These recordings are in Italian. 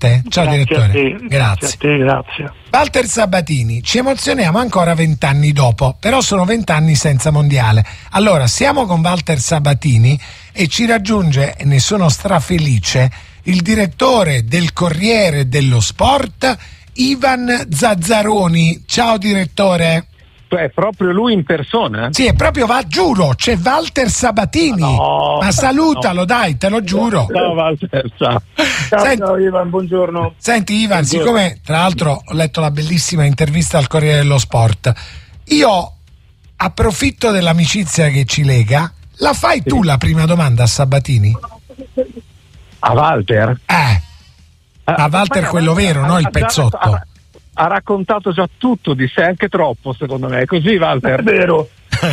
Presidente. Ciao direttore. Grazie a te, grazie. Walter Sabatini, ci emozioniamo ancora 20 anni dopo, però sono 20 anni senza mondiale. Allora, siamo con Walter Sabatini e ci raggiunge, e ne sono strafelice, il direttore del Corriere dello Sport, Ivan Zazzaroni. Ciao direttore. È proprio lui in persona? Sì, è proprio, giuro, c'è Walter Sabatini. Ma salutalo, dai, te lo giuro. Ciao Walter, ciao. Ciao Ivan, buongiorno. Senti Ivan, siccome tra l'altro ho letto la bellissima intervista al Corriere dello Sport, io approfitto dell'amicizia che ci lega. La fai tu la prima domanda a Sabatini? A Walter? A Walter quello vero, no il pezzotto. Ha raccontato già tutto di sé, anche troppo secondo me, è così Walter? È vero.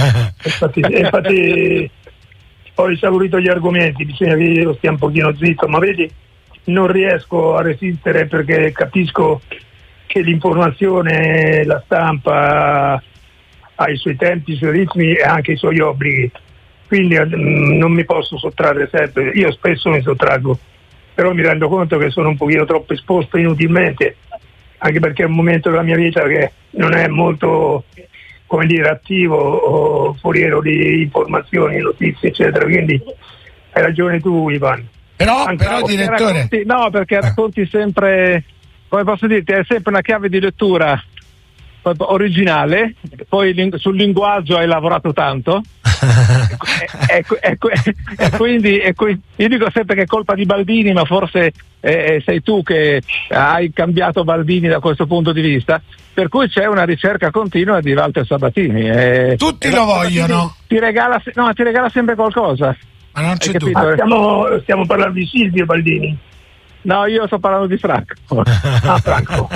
infatti ho esaurito gli argomenti, bisogna che io stia un pochino zitto, ma vedi, non riesco a resistere perché capisco che l'informazione, la stampa ha i suoi tempi, i suoi ritmi e anche i suoi obblighi, quindi non mi posso sottrarre sempre. Io spesso mi sottraggo, però mi rendo conto che sono un pochino troppo esposto inutilmente, anche perché è un momento della mia vita che non è molto, come dire, attivo o foriero di informazioni, notizie, eccetera. Quindi hai ragione tu, Ivan. Però direttore... perché racconti sempre, come posso dirti, è sempre una chiave di lettura originale, poi sul linguaggio hai lavorato tanto. e quindi io dico sempre che è colpa di Baldini, ma forse sei tu che hai cambiato Baldini da questo punto di vista, per cui c'è una ricerca continua di Walter Sabatini. Tutti lo vogliono. Ti regala sempre qualcosa. Ma non c'è dubbio. Stiamo parlando di Silvio Baldini. No, io sto parlando di Franco. Franco.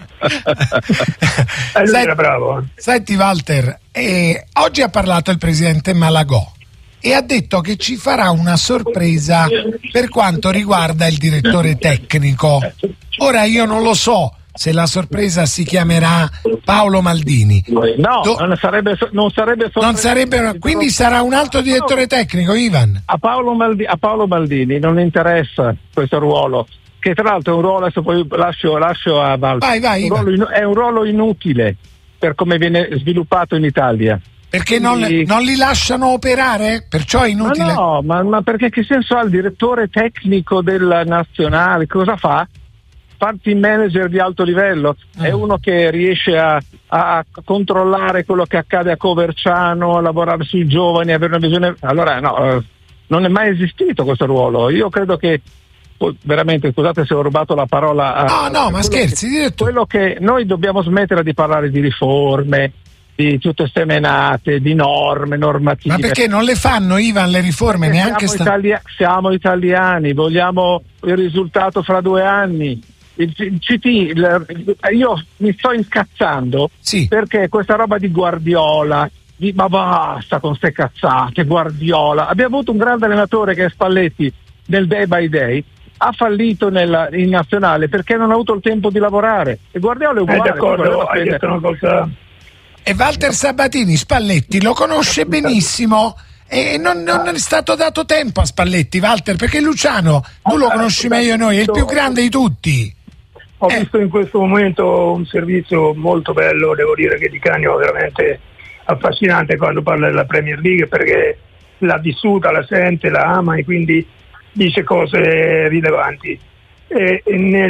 Allora, bravo. Senti Walter, oggi ha parlato il presidente Malagò e ha detto che ci farà una sorpresa per quanto riguarda il direttore tecnico. Ora io non lo so se la sorpresa si chiamerà Paolo Maldini. Non sarebbe sorpresa. Quindi sarà un altro direttore tecnico, Ivan? A Paolo Maldini non interessa questo ruolo, che tra l'altro è un ruolo, adesso poi lascio a Walter. Vai, è un ruolo inutile per come viene sviluppato in Italia. Perché non li lasciano operare? Perciò è inutile? Ma perché che senso ha il direttore tecnico del nazionale? Cosa fa? Farti manager di alto livello, è uno che riesce a controllare quello che accade a Coverciano, a lavorare sui giovani, avere una visione. Allora non è mai esistito questo ruolo. Io credo che veramente, scusate se ho rubato la parola ma scherzi, quello che noi dobbiamo smettere di parlare di riforme, di tutte ste menate, di normative. Ma perché non le fanno, Ivan, le riforme? Neanche siamo italiani, vogliamo il risultato fra 2 anni. Il CT, io mi sto incazzando perché questa roba di Guardiola, ma basta con ste cazzate, Guardiola. Abbiamo avuto un grande allenatore che è Spalletti nel day by day, ha fallito in nazionale perché non ha avuto il tempo di lavorare, e Guardiola è uguale. D'accordo, hai detto una cosa. E Walter Sabatini Spalletti lo conosce benissimo. E non è stato dato tempo a Spalletti, Walter, perché Luciano, tu lo conosci meglio di noi, è il più grande di tutti. Ho visto in questo momento un servizio molto bello, devo dire che Di Canio è veramente affascinante quando parla della Premier League, perché l'ha vissuta, la sente, la ama e quindi dice cose rilevanti. E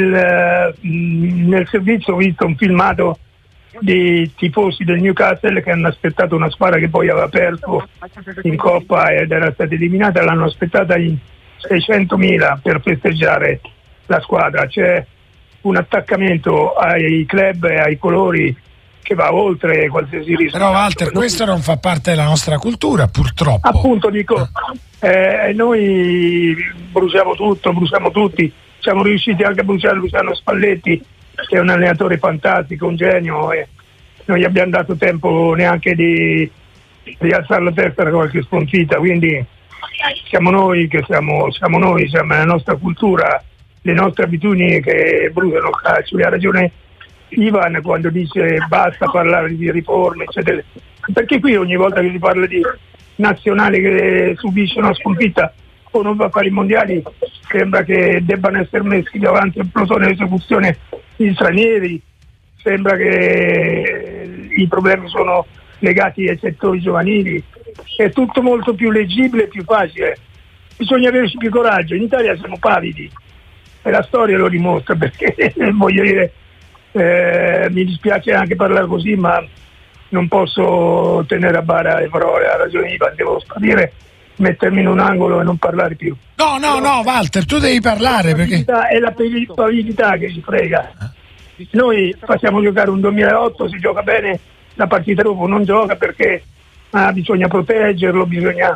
nel servizio ho visto un filmato di tifosi del Newcastle che hanno aspettato una squadra che poi aveva perso in Coppa ed era stata eliminata, l'hanno aspettata in 600.000 per festeggiare la squadra. C'è un attaccamento ai club e ai colori che va oltre qualsiasi risultato. Però Walter, questo non fa parte della nostra cultura, purtroppo. Appunto dico, noi bruciamo tutto, bruciamo tutti, siamo riusciti anche a bruciare Luciano Spalletti, che è un allenatore fantastico, un genio, e non gli abbiamo dato tempo neanche di alzare la testa da qualche sconfitta, quindi siamo noi che siamo la nostra cultura, le nostre abitudini che bruciano il calcio. E ha ragione Ivan quando dice basta parlare di riforme, eccetera, perché qui ogni volta che si parla di nazionale che subisce una sconfitta o non va a fare i mondiali, sembra che debbano essere messi davanti al plotone di esecuzione gli stranieri, sembra che i problemi sono legati ai settori giovanili, è tutto molto più leggibile e più facile. Bisogna averci più coraggio. In Italia siamo pavidi e la storia lo dimostra, perché voglio dire, mi dispiace anche parlare così, ma non posso tenere a bara le parole. Ha ragione Ivan, devo sparire, mettermi in un angolo e non parlare più. No, Walter, tu devi parlare, perché è la pavidità che ci frega. Noi facciamo giocare un 2008, si gioca bene, la partita dopo non gioca perché bisogna proteggerlo,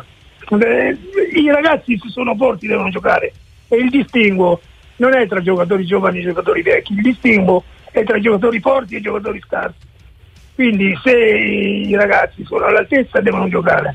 i ragazzi, se sono forti, devono giocare, e il distinguo non è tra giocatori giovani e giocatori vecchi, il distinguo è tra giocatori forti e giocatori scarsi. Quindi se i ragazzi sono all'altezza devono giocare,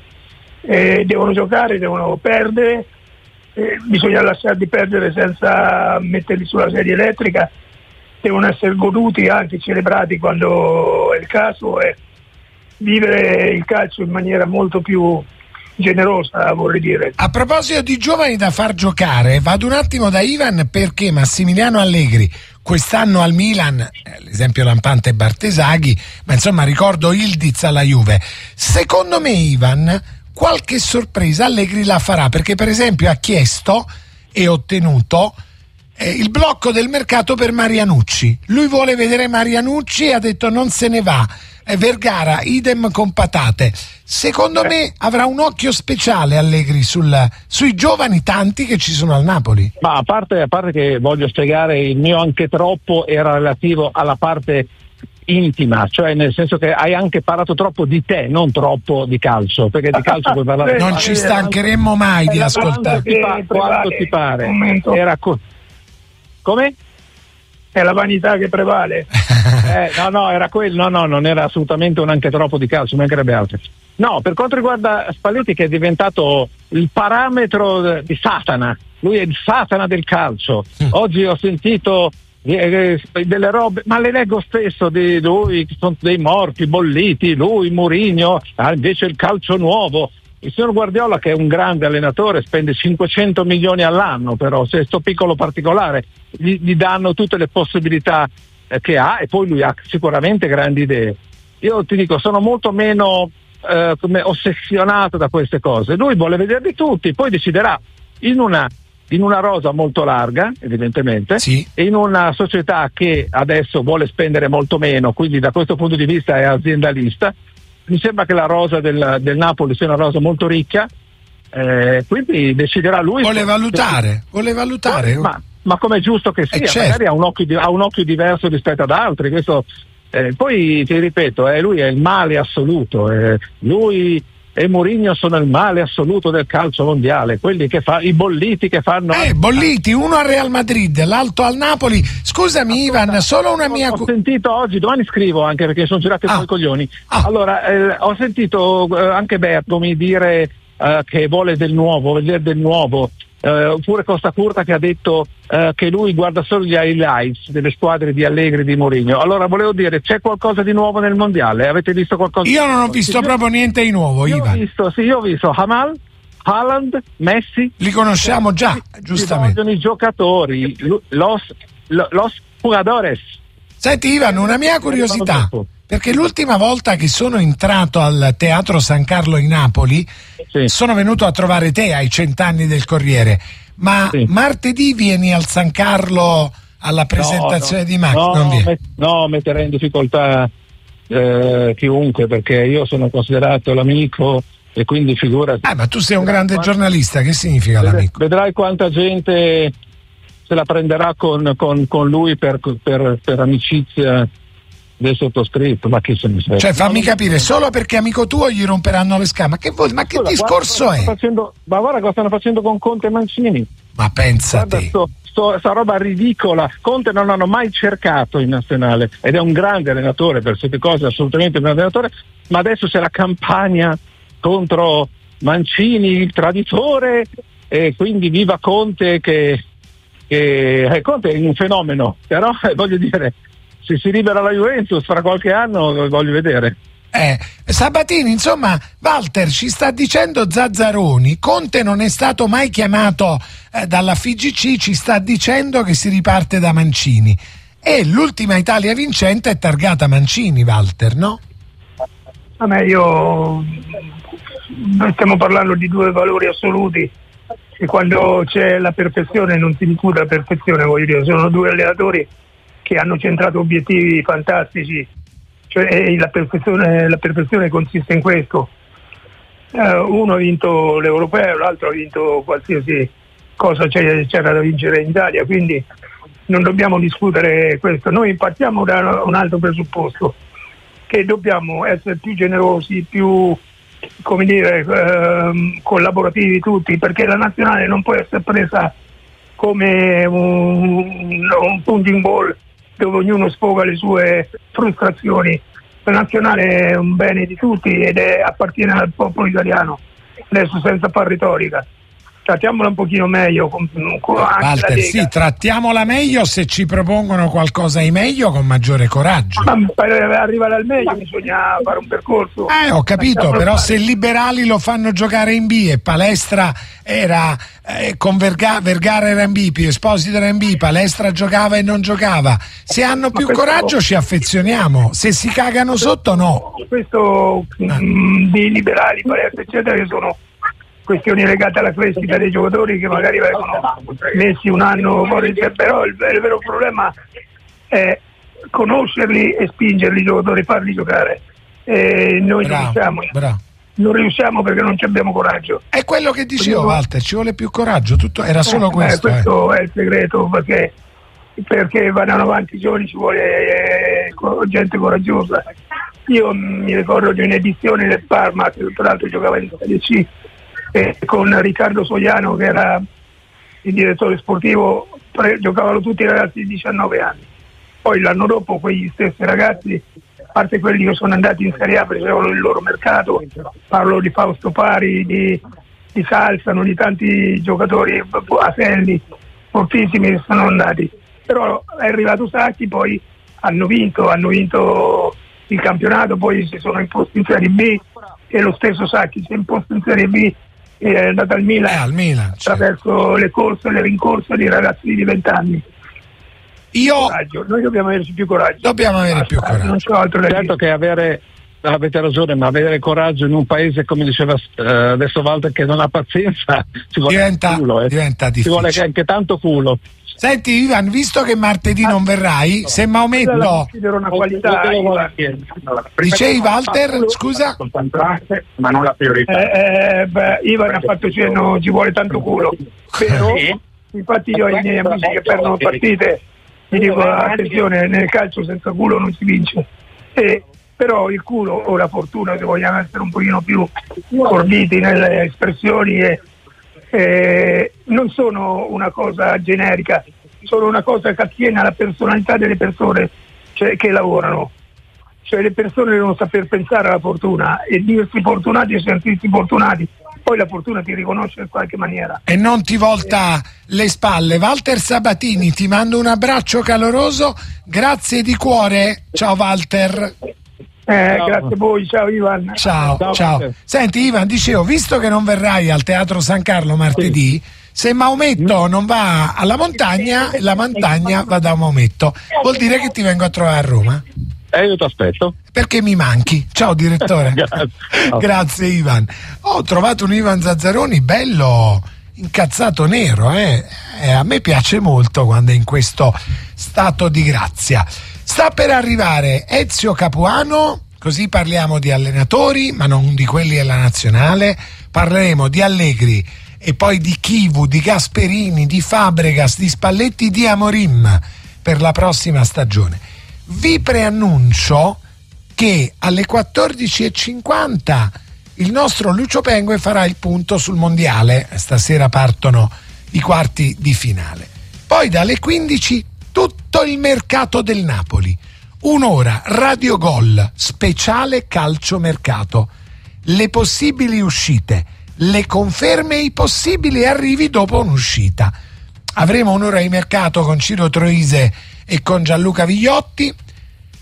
devono perdere, bisogna lasciarli perdere senza metterli sulla sedia elettrica, devono essere goduti, anche celebrati quando è il caso, e vivere il calcio in maniera molto più generosa, vorrei dire. A proposito di giovani da far giocare, vado un attimo da Ivan, perché Massimiliano Allegri quest'anno al Milan, l'esempio lampante è Bartesaghi, ma insomma ricordo Ildiz alla Juve. Secondo me, Ivan, qualche sorpresa Allegri la farà, perché per esempio ha chiesto e ottenuto il blocco del mercato per Marianucci. Lui vuole vedere Marianucci e ha detto non se ne va. Vergara, idem con Patate. Secondo me avrà un occhio speciale Allegri sui giovani tanti che ci sono al Napoli. Ma a parte che voglio spiegare, il mio anche troppo era relativo alla parte intima, cioè nel senso che hai anche parlato troppo di te, non troppo di calcio, perché di calcio puoi parlare. Non ci stancheremmo mai di ascoltare. Quanto ti pare? Come? È la vanità che prevale. No, era quello. No, non era assolutamente un anche troppo di calcio, mancherebbe altro. No, per quanto riguarda Spalletti, che è diventato il parametro di Satana, lui è il Satana del calcio. Oggi ho sentito delle robe, ma le leggo spesso di lui, che sono dei morti bolliti, lui, Mourinho, invece il calcio nuovo. Il signor Guardiola, che è un grande allenatore, spende 500 milioni all'anno, però se sto piccolo particolare gli danno tutte le possibilità che ha, e poi lui ha sicuramente grandi idee. Io ti dico, sono molto meno ossessionato da queste cose. Lui vuole vederli tutti, poi deciderà in una rosa molto larga, evidentemente, sì, e in una società che adesso vuole spendere molto meno, quindi da questo punto di vista è aziendalista. Mi sembra che la rosa del Napoli sia una rosa molto ricca, quindi deciderà lui. Vuole valutare. Ma come è giusto che sia, certo. Magari ha un occhio diverso rispetto ad altri. Questo, poi ti ripeto, lui è il male assoluto. Lui e Mourinho sono il male assoluto del calcio mondiale, quelli che i bolliti che fanno. Bolliti, uno al Real Madrid, l'altro al Napoli. Scusami Ivan, solo una mia. Ho sentito oggi, domani scrivo anche perché sono girati un po' i coglioni. Allora, ho sentito anche Bergomi dire che vuole del nuovo, vedere del nuovo. Oppure Costa Curta che ha detto che lui guarda solo gli highlights delle squadre di Allegri e di Mourinho. Allora volevo dire, c'è qualcosa di nuovo nel mondiale? Avete visto qualcosa? Io non ho visto proprio niente di nuovo, Ivan. Io ho visto Hamal, Haaland, Messi. Li conosciamo già, giustamente. Vogliono i giocatori, los jugadores. Senti Ivan, una mia curiosità, perché l'ultima volta che sono entrato al Teatro San Carlo in Napoli, sono venuto a trovare te ai 100 anni del Corriere, ma martedì vieni al San Carlo alla presentazione di Max? No, metterei in difficoltà chiunque, perché io sono considerato l'amico e quindi figurati. Ma tu sei un grande giornalista, che significa l'amico? Vedrai quanta gente se la prenderà con lui per amicizia del sottoscritto, ma chi se ne frega. Cioè fammi capire, solo perché è amico tuo gli romperanno le scale? Ma che discorso è? Ma guarda cosa stanno facendo con Conte e Mancini. Ma pensate. Sta roba ridicola. Conte non l'hanno mai cercato in nazionale ed è un grande allenatore, per certe cose assolutamente un grande allenatore, ma adesso c'è la campagna contro Mancini, il traditore, e quindi viva Conte che Conte è un fenomeno, però voglio dire, se si libera la Juventus fra qualche anno voglio vedere. Sabatini, insomma, Walter ci sta dicendo Zazzaroni, Conte non è stato mai chiamato dalla FIGC, ci sta dicendo che si riparte da Mancini e l'ultima Italia vincente è targata Mancini, Walter, no? Noi stiamo parlando di due valori assoluti e quando c'è la perfezione non si discute la perfezione, voglio dire, sono due allenatori che hanno centrato obiettivi fantastici. Cioè, la perfezione consiste in questo: uno ha vinto l'Europeo, l'altro ha vinto qualsiasi cosa c'era da vincere in Italia, quindi non dobbiamo discutere questo. Noi partiamo da un altro presupposto, che dobbiamo essere più generosi, più, come dire, collaborativi tutti, perché la nazionale non può essere presa come un punching ball dove ognuno sfoga le sue frustrazioni. La nazionale è un bene di tutti ed appartiene al popolo italiano. Adesso, senza far retorica, trattiamola un pochino meglio. Walter, sì, trattiamola meglio, se ci propongono qualcosa di meglio con maggiore coraggio. Ma per arrivare al meglio bisogna fare un percorso. Ho capito, però se i liberali lo fanno giocare in B e Palestra era con Vergara era in B, Pio Esposito era in B, Palestra giocava e non giocava, se hanno più coraggio ci affezioniamo, se si cagano sotto no. Questo di liberali, Palestra eccetera, che sono questioni legate alla crescita dei giocatori che magari vengono messi un anno fuori, però il vero problema è conoscerli e spingerli i giocatori, farli giocare. Noi non riusciamo perché non abbiamo coraggio. È quello che dicevo, Walter, ci vuole più coraggio, tutto era solo questo. Questo è il segreto, perché vanno avanti i giovani, ci vuole gente coraggiosa. Io mi ricordo di un'edizione del Parma, che tra l'altro giocava in Serie C, con Riccardo Sogliano che era il direttore sportivo, giocavano tutti i ragazzi di 19 anni. Poi l'anno dopo quegli stessi ragazzi, a parte quelli che sono andati in Serie A, facevano il loro mercato, parlo di Fausto Pari, di Salzano, di tanti giocatori, Aselli, fortissimi che sono andati. Però è arrivato Sacchi, poi hanno vinto il campionato, poi si sono imposti in Serie B e lo stesso Sacchi si è imposto in Serie B e è andato al Milan, attraverso le corse e le rincorse di ragazzi di 20 anni. Noi dobbiamo averci più coraggio. Non c'è altro da dire. Certo che avete ragione, ma avere coraggio in un paese, come diceva adesso Walter, che non ha pazienza, ci vuole diventa difficile. Ci vuole anche tanto culo. Senti Ivan, visto che martedì non verrai, se Maometto una qualità, dicevi Walter, scusa? Ma non la priorità. Ivan ha fatto cenno, ci vuole tanto culo, però infatti io ai miei amici che perdono partite mi dico attenzione, nel calcio senza culo non si vince, però il culo o la fortuna, se vogliamo essere un pochino più forbiti nelle espressioni, non sono una cosa generica, sono una cosa che attiene alla personalità delle persone, cioè, che lavorano. Cioè le persone devono saper pensare alla fortuna e dirsi fortunati e sentirsi fortunati, poi la fortuna ti riconosce in qualche maniera. E non ti volta le spalle. Walter Sabatini, ti mando un abbraccio caloroso, grazie di cuore, ciao Walter. Grazie a voi, ciao Ivan. Ciao. Senti Ivan, dicevo, visto che non verrai al Teatro San Carlo martedì, se Maometto non va alla montagna, la montagna va da Maometto, vuol dire che ti vengo a trovare a Roma? Io ti aspetto. Perché mi manchi. Ciao direttore. Grazie Ivan. Ho trovato un Ivan Zazzaroni bello incazzato nero, e a me piace molto quando è in questo stato di grazia. Sta per arrivare Ezio Capuano, così parliamo di allenatori, ma non di quelli della nazionale, parleremo di Allegri e poi di Chivu, di Gasperini, di Fabregas, di Spalletti, di Amorim per la prossima stagione. Vi preannuncio che alle 14:50 il nostro Lucio Pengue farà il punto sul mondiale. Stasera partono i quarti di finale. Poi dalle 15 tutto il mercato del Napoli. Un'ora Radio Gol, speciale calciomercato. Le possibili uscite, le conferme e i possibili arrivi dopo un'uscita. Avremo un'ora di mercato con Ciro Troise e con Gianluca Vigliotti.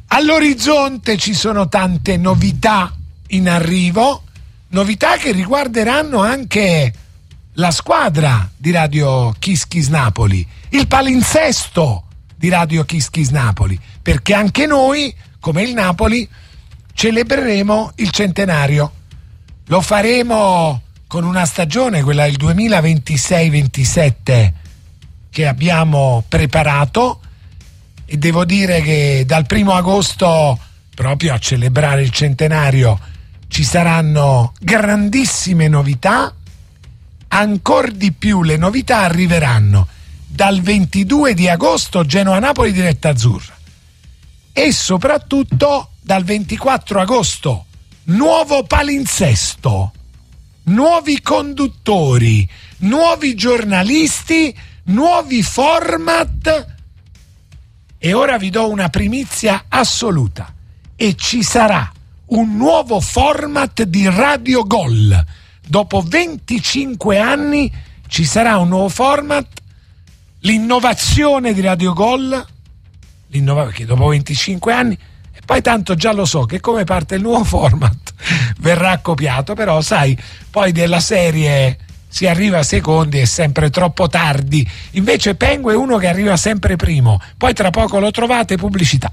All'orizzonte ci sono tante novità in arrivo, novità che riguarderanno anche la squadra di Radio Kiss Kiss Napoli, il palinsesto di Radio Kiss Kiss Napoli, perché anche noi, come il Napoli, celebreremo il centenario. Lo faremo con una stagione, quella del 2026-27, che abbiamo preparato, e devo dire che dal 1 agosto, proprio a celebrare il centenario, ci saranno grandissime novità. Ancor di più le novità arriveranno dal 22 di agosto, Genoa-Napoli diretta azzurra, e soprattutto dal 24 agosto nuovo palinsesto, nuovi conduttori, nuovi giornalisti, nuovi format. E ora vi do una primizia assoluta: e ci sarà un nuovo format di Radio Gol. Dopo 25 anni ci sarà un nuovo format, l'innovazione di Radio Gol, perché dopo 25 anni, e poi tanto già lo so che come parte il nuovo format verrà copiato, però sai, poi della serie si arriva a secondi, è sempre troppo tardi. Invece Pengue è uno che arriva sempre primo, poi tra poco lo trovate. Pubblicità.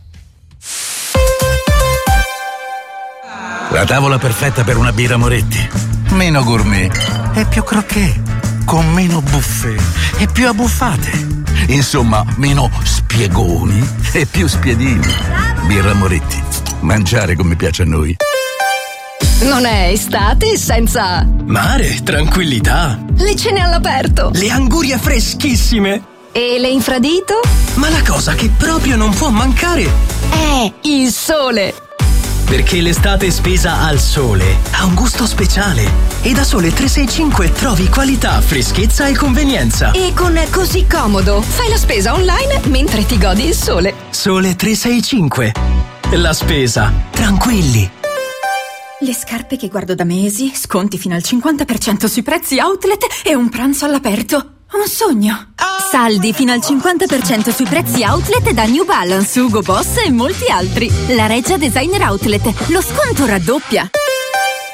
La tavola perfetta per una birra Moretti. Meno gourmet e più croquet, con meno buffet e più abbuffate. Insomma, meno spiegoni e più spiedini. Birra Moretti. Mangiare come piace a noi. Non è estate senza mare, tranquillità, le cene all'aperto, le angurie freschissime e le infradito? Ma la cosa che proprio non può mancare è il sole. Perché l'estate spesa al sole ha un gusto speciale e da Sole 365 trovi qualità, freschezza e convenienza. E con Così Comodo fai la spesa online mentre ti godi il sole. Sole 365. La spesa tranquilli. Le scarpe che guardo da mesi, sconti fino al 50% sui prezzi outlet e un pranzo all'aperto. Un sogno. Saldi fino al 50% sui prezzi outlet da New Balance, Hugo Boss e molti altri. La Reggia Designer Outlet. Lo sconto raddoppia.